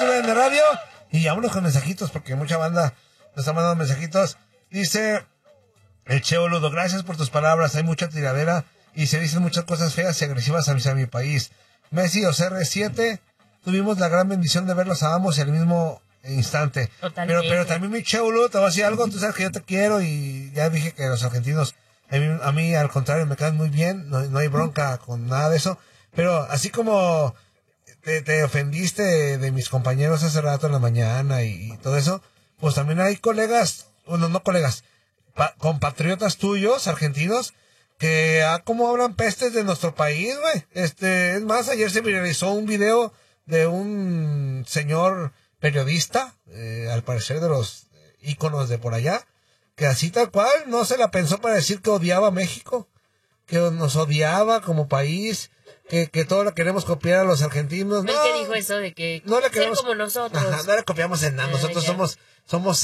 Tertulia en la Radio. Y vámonos con mensajitos, porque mucha banda nos está mandando mensajitos. Dice el Che Boludo, gracias por tus palabras, hay mucha tiradera y se dicen muchas cosas feas y agresivas hacia mi país. Messi o CR7, tuvimos la gran bendición de verlos a ambos en el mismo instante. Pero también mi Che Boludo, te voy a decir algo, tú sabes que yo te quiero y ya dije que los argentinos, a mí al contrario me caen muy bien, no hay bronca con nada de eso, pero así como te ofendiste de mis compañeros hace rato en la mañana y todo eso, pues también hay colegas, bueno, no colegas, compatriotas tuyos, argentinos, que como hablan pestes de nuestro país, güey. Es más, ayer se viralizó un video de un señor periodista, al parecer de los íconos de por allá, que así tal cual no se la pensó para decir que odiaba a México, que nos odiaba como país, que todo lo queremos copiar a los argentinos. ¿El que dijo eso de que no le queremos ser como nosotros? Ajá, no le copiamos en nada. Nosotros somos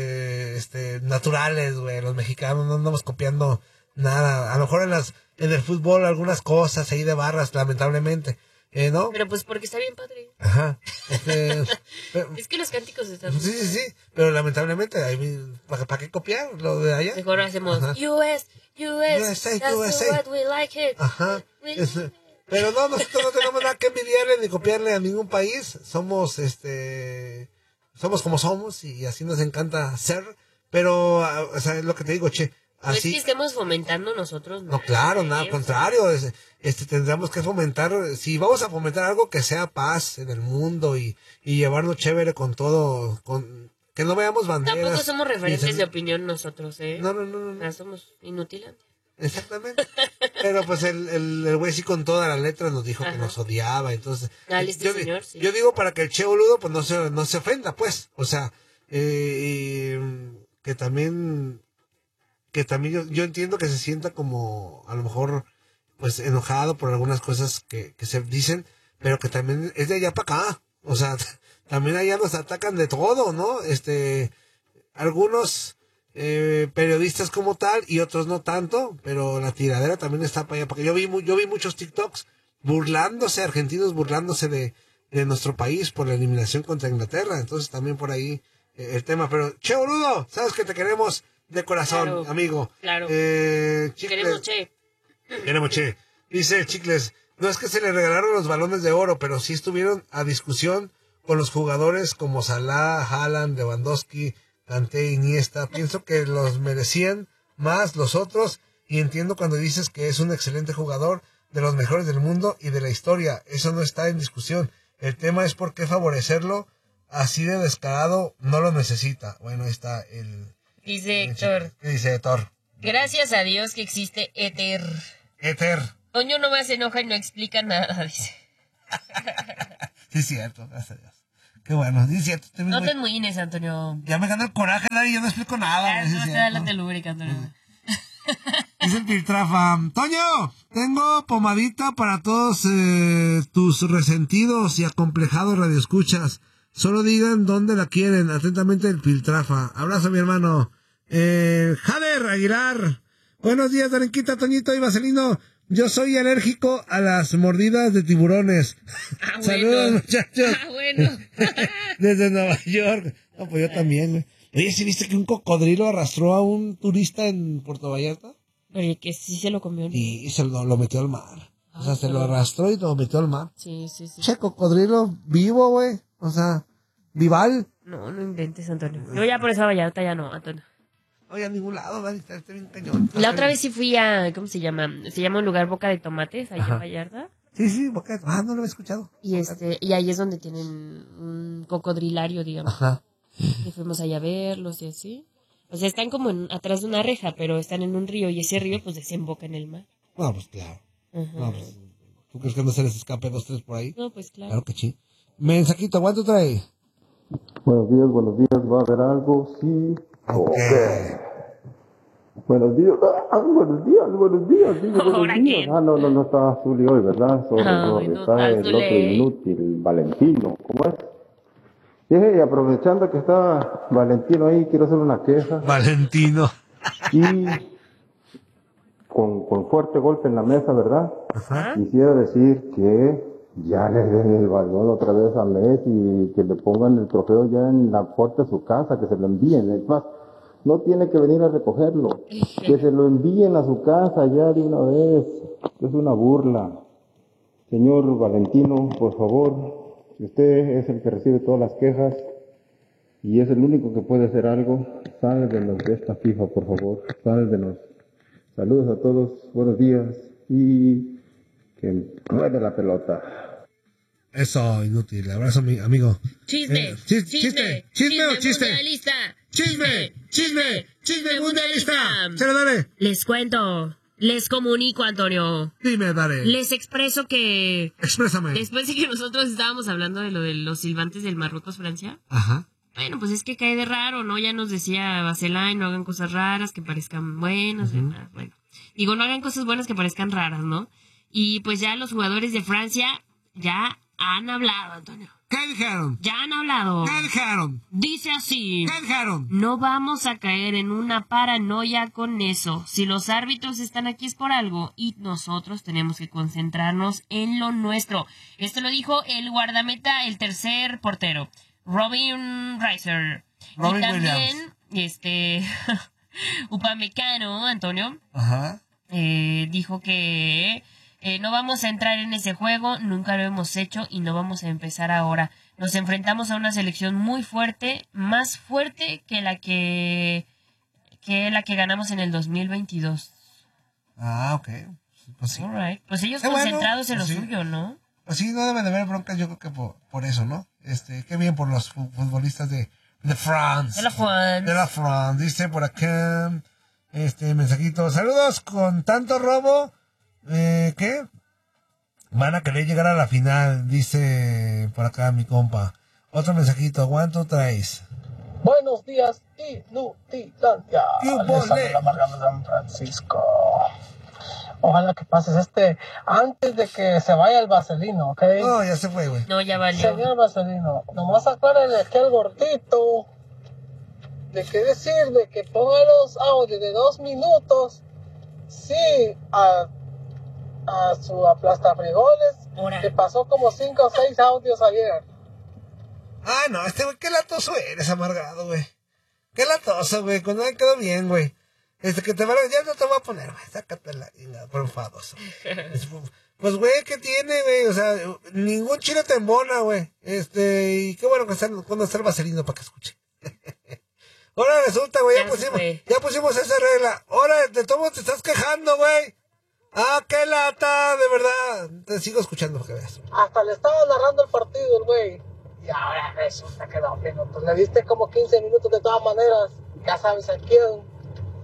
naturales, güey. Los mexicanos no andamos copiando nada. A lo mejor en el fútbol algunas cosas ahí de barras, lamentablemente. ¿No? Pero pues porque está bien padre. Ajá. Es que los cánticos están... Sí. Pero lamentablemente, ¿para qué copiar lo de allá? Mejor hacemos USA, that's what we like it. Ajá. Pero no, nosotros no tenemos nada que envidiarle ni copiarle a ningún país. Somos como somos y así nos encanta ser. Pero, o sea, es lo que te digo, Che. No es que estemos fomentando nosotros. No, claro, nada, al contrario. Tendríamos que fomentar, si vamos a fomentar algo, que sea paz en el mundo y llevarnos chévere con todo, que no veamos banderas. Tampoco somos referentes de opinión nosotros, ¿eh? No. Somos inútiles. Exactamente. Pero pues el güey sí con todas las letras nos dijo que nos odiaba, entonces señor, sí. Yo digo para que el Che Boludo pues no se ofenda, pues, o sea, que también yo entiendo que se sienta como a lo mejor pues enojado por algunas cosas que se dicen, pero que también es de allá para acá, o sea, también allá nos atacan de todo, ¿no? Algunos periodistas como tal y otros no tanto, pero la tiradera también está para allá, porque yo vi muchos TikToks argentinos burlándose de nuestro país por la eliminación contra Inglaterra, entonces también por ahí el tema, pero Che Boludo, sabes que te queremos de corazón, claro, amigo. Claro. Queremos Che. Dice Chicles, no es que se le regalaron los balones de oro, pero sí estuvieron a discusión con los jugadores como Salah, Haaland, Lewandowski, Kanté, Iniesta. Pienso que los merecían más los otros y entiendo cuando dices que es un excelente jugador, de los mejores del mundo y de la historia. Eso no está en discusión. El tema es por qué favorecerlo así de descarado, no lo necesita. Bueno, ahí está el... Dice Héctor. ¿Qué dice Héctor? Gracias a Dios que existe Éter. Toño nomás se enoja y no explica nada, dice. Sí, es cierto, gracias a Dios. Qué bueno, sí, es cierto. No te enmuines, Antonio. Ya me ganó el coraje, Dari, yo no explico nada. No te da la telúbrica, Antonio. Dice el Piltrafa, Toño, tengo pomadita para todos tus resentidos y acomplejados radioescuchas. Solo digan dónde la quieren. Atentamente el Piltrafa. Abrazo, mi hermano. Jader Aguilar. Buenos días, Darenquita, Toñito y Vaselino. Yo soy alérgico a las mordidas de tiburones. Saludos, muchachos. Bueno. Desde Nueva York. No, pues yo también, güey. Oye, ¿sí viste que un cocodrilo arrastró a un turista en Puerto Vallarta? Oye, que sí se lo comió, ¿no? Y se lo metió al mar. O sea, se lo arrastró y lo metió al mar. Sí. Che, cocodrilo vivo, güey. O sea, vival. No inventes, Antonio. Yo ya por eso a Vallarta ya no, Antonio. Oye, a ningún lado, ¿vale? Está bien cañón. La otra vez sí fui a, ¿cómo se llama? Se llama un lugar Boca de Tomates, allá en Vallarta. Sí, Boca de Tomates. No lo he escuchado. Y ahí es donde tienen un cocodrilario, digamos. Ajá. Y fuimos allá a verlos y así. O sea, están como atrás de una reja, pero están en un río y ese río pues desemboca en el mar. No, pues claro. Ajá. No, pues, ¿tú crees que no se les escape 2, 3 por ahí? No, pues claro. Claro que sí. Mensajito, ¿cuánto trae? Buenos días, ¿va a haber algo? Sí. Ok. Buenos días. Buenos días. ¿Ahora qué? No está Zuli hoy, ¿verdad? Bueno, está el Zuli. otro inútil, Valentino. ¿Cómo es? Y aprovechando que está Valentino ahí, quiero hacer una queja. Valentino. Y con fuerte golpe en la mesa, ¿verdad? Ajá. Quisiera decir que ya le den el balón otra vez a Messi y que le pongan el trofeo ya en la puerta de su casa, que se lo envíen. Es más, no tiene que venir a recogerlo, que se lo envíen a su casa ya de una vez. Es una burla. Señor Valentino, por favor, si usted es el que recibe todas las quejas y es el único que puede hacer algo, sálvenos de esta FIFA, por favor, sálvenos. Saludos a todos, buenos días y que ruede la pelota. Eso, inútil. Abrazo, amigo. Chisme, chisme o chiste. mundialista. Chisme mundialista. Se lo daré. Les cuento, les comunico, Antonio. Dime, daré. Les expreso que Exprésame. después de que nosotros estábamos hablando de lo de los silbantes del Marruecos-Francia, Ajá. bueno, pues es que cae de raro, ¿no? Ya nos decía Baselay, no hagan cosas raras que parezcan buenas, ¿verdad? Bueno, digo, no hagan cosas buenas que parezcan raras, ¿no? Y pues ya los jugadores de Francia ya han hablado, Antonio. ¿Qué dijeron? Ya han hablado. ¿Qué dijeron? Dice así. ¿Qué dijeron? No vamos a caer en una paranoia con eso. Si los árbitros están aquí es por algo y nosotros tenemos que concentrarnos en lo nuestro. Esto lo dijo el guardameta, el tercer portero, Robin Reiser. Robin Y también, Williams. Upamecano, Antonio, Ajá. dijo que no vamos a entrar en ese juego, nunca lo hemos hecho y no vamos a empezar ahora. Nos enfrentamos a una selección muy fuerte, más fuerte que la que ganamos en el 2022. Ah, ok. Pues sí. Alright. Pues ellos Qué bueno, concentrados en lo pues sí. suyo, ¿no? Pues sí, no deben de haber broncas, yo creo que por eso, ¿no? Qué bien por los futbolistas de France. De la Juan. De la France. Dice por acá, mensajito. Saludos con tanto robo. ¿Qué? Van a querer llegar a la final, dice por acá mi compa. Otro mensajito. ¿Cuánto traes? Buenos días, Inutilandia. Les habla la Marga de San Francisco. Ojalá que pases antes de que se vaya el Vaselino, ¿ok? No, ya se fue, güey. No, ya valió. Señor Vaselino, nomás acuérdenle aquí al gordito de que decir de que ponga los audios de 2 minutos, sí, a su aplastafrijoles, Ahora. que pasó como 5 o 6 audios ayer. Ah, no, güey, qué latoso eres, amargado, güey. Qué latoso, güey, cuando me quedó bien, güey. Que te van a... Ya no te voy a poner, güey, sácatela, por enfadoso. Pues, güey, ¿qué tiene, güey? O sea, ningún chile te embona, güey. Y qué bueno que cuando está el vaselino para que escuche. Ahora resulta, güey, ya pusimos esa regla. Ahora, de todo te estás quejando, güey. Ah, qué lata, de verdad. Te sigo escuchando para que veas. Hasta le estaba narrando el partido el güey. Y ahora resulta que 2 minutos. Le diste como 15 minutos de todas maneras. Ya sabes a quién.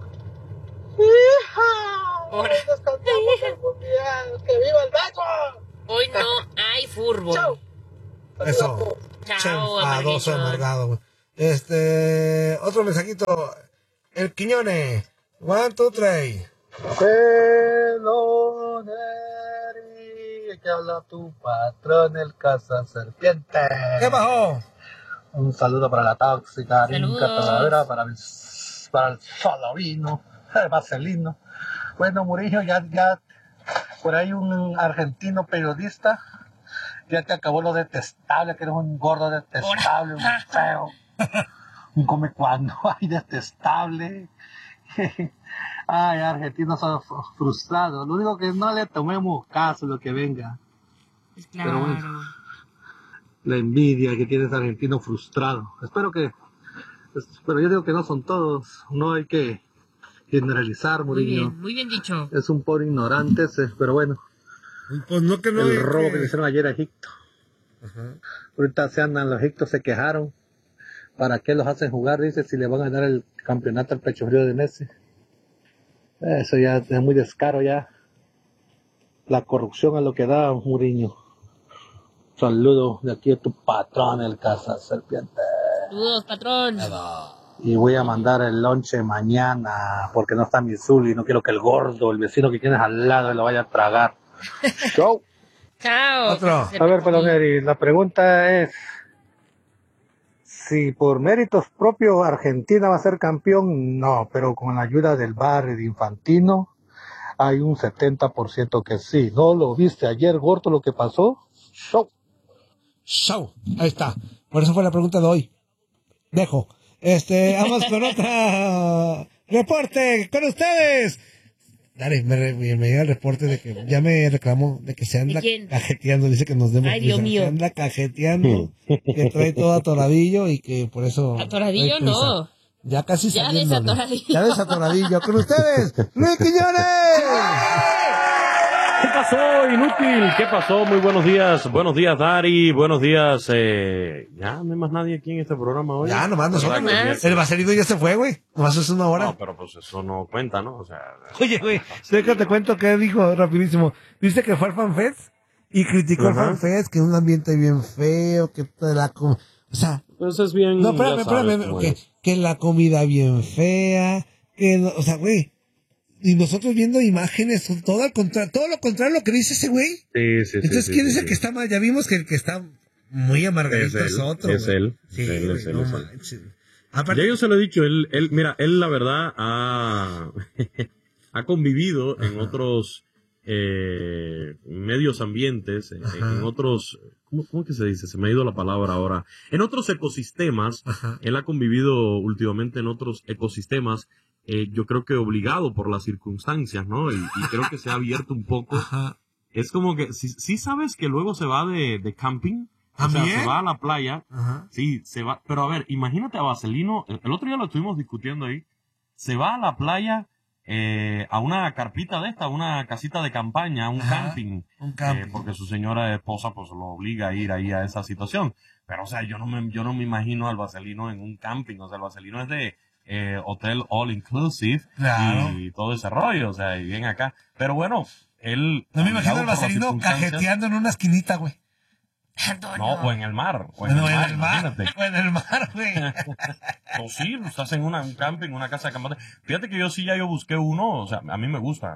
¡Hija! Ahora. Nos cantamos el mundial. ¡Que viva el beso! Hoy no hay fútbol. ¡Chao! Eso. Chao, Amarguito, amargado, güey. Otro mensajito. El Quiñone. 1, 2, 3. Peloneri, que habla tu patrón, el caza serpiente. ¿Qué bajó? Un saludo para la tóxica, Saludos. Rinca Talavera, para el Solovino, el Vaselino. Bueno, Murillo, ya, por ahí un argentino periodista, ya te acabó lo detestable, que eres un gordo detestable, un feo, un come cuando, ay, detestable. Ay, argentinos son frustrados. Lo único que no le tomemos caso lo que venga. Pues claro. Pero bueno, la envidia que tiene ese argentino frustrado. Pero yo digo que no son todos. No hay que generalizar, Murillo. Muy bien dicho. Es un pobre ignorante ese, pero bueno. Pues no que no. El robo que le hicieron ayer a Egipto. Ajá. Ahorita los egipcios se quejaron. ¿Para qué los hacen jugar? Dice, si le van a dar el campeonato al pecho frío de Messi. Eso ya es muy descaro ya. La corrupción a lo que da, Muriño. Saludos de aquí a tu patrón, el Caza Serpiente. Saludos, patrón. Y voy a mandar el lonche mañana porque no está mi Zuli y no quiero que el gordo, el vecino que tienes al lado, lo vaya a tragar. Chau. Chao. Otro. A ver, Peloneri, la pregunta es: si por méritos propios Argentina va a ser campeón, no, pero con la ayuda del VAR y de Infantino hay un 70% que sí. ¿No lo viste ayer, Gordo, lo que pasó? Show. Ahí está. Por eso fue la pregunta de hoy. Dejo. Vamos con otra reporte con ustedes. Dale, me llega el reporte de que ya me reclamó de que se anda cajeteando. Dice que nos demos. Ay, Dios mío. Se anda cajeteando, que trae todo atoradillo y que por eso. Atoradillo no. Ya casi ya saliendo. Desatoradillo. Ya desatoradillo. Con ustedes, Luis Quiñones. ¿Qué pasó, inútil? ¿Qué pasó? Muy buenos días. Buenos días, Dari. Buenos días. Ya no hay más nadie aquí en este programa hoy. Ya, nomás nosotros. El vaselino ya se fue, güey. Nomás es una hora. No, pero pues eso no cuenta, ¿no? O sea. Oye, güey, te cuento que dijo rapidísimo. Dice que fue al FanFest y criticó al FanFest, que es un ambiente bien feo, que toda la o sea. Pues es bien. No, espérame. Que la comida bien fea, o sea, güey. Y nosotros viendo imágenes, todo lo contrario a lo que dice ese güey. Sí. Entonces, ¿quién es el que está mal? Ya vimos que el que está muy amargadito es otro. Es él. Sí, es él. Aparte, Ya yo se lo he dicho, él la verdad ha convivido en otros medios ambientes, en otros, ¿cómo que se dice? Se me ha ido la palabra ahora. En otros ecosistemas. Ajá. Él ha convivido últimamente en otros ecosistemas. Yo creo que obligado por las circunstancias, ¿no? Y creo que se ha abierto un poco. Ajá. Es como que, sí sabes que luego se va de camping. ¿También? O sea, se va a la playa. Ajá. Sí, se va. Pero a ver, imagínate a Vaselino, el otro día lo estuvimos discutiendo ahí. Se va a la playa, a una carpita de esta, una casita de campaña, un camping. Un camping. Porque su señora esposa, pues, lo obliga a ir ahí a esa situación. Pero, o sea, yo no me imagino al Vaselino en un camping. O sea, el Vaselino es de hotel all inclusive. Claro. Y todo ese rollo, o sea, y bien acá. Pero bueno, él... No me imagino al Vaselino cajeteando en una esquinita, güey. No, o en el mar. O en el mar, güey. O sí, estás en un camping, una casa de campaña. Fíjate que yo busqué uno, o sea, a mí me gusta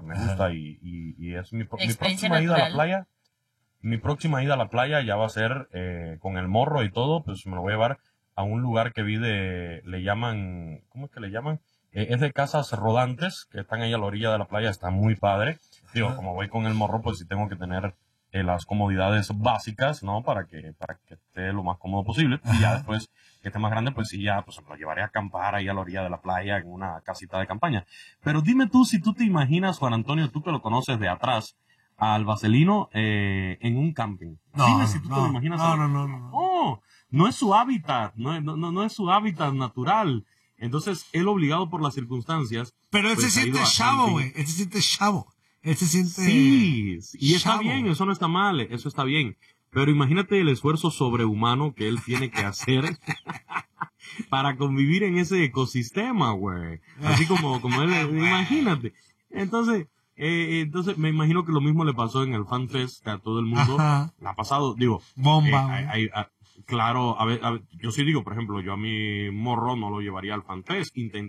y es mi próxima ida a la playa. Mi próxima ida a la playa ya va a ser con el morro y todo, pues me lo voy a llevar a un lugar que vi le llaman, ¿cómo es que le llaman? Es de casas rodantes que están ahí a la orilla de la playa, está muy padre. Digo, como voy con el morro, pues sí tengo que tener las comodidades básicas, ¿no? Para que esté lo más cómodo posible. Y ya después que esté más grande, pues sí, ya pues lo llevaré a acampar ahí a la orilla de la playa en una casita de campaña. Pero dime tú, si tú te imaginas, Juan Antonio, tú que lo conoces de atrás, al Vaselino en un camping. No, dime si tú te lo imaginas. No. No es su hábitat, no es su hábitat natural. Entonces, él obligado por las circunstancias. Pero él se siente chavo, güey. Él se siente chavo. Él se siente... Sí, y está bien, eso no está mal, eso está bien. Pero imagínate el esfuerzo sobrehumano que él tiene que hacer para convivir en ese ecosistema, güey. Así como él, imagínate. Entonces me imagino que lo mismo le pasó en el FanFest, que a todo el mundo le ha pasado, digo, bomba. Claro, a ver, yo sí digo, por ejemplo, yo a mi morro no lo llevaría al FanFest,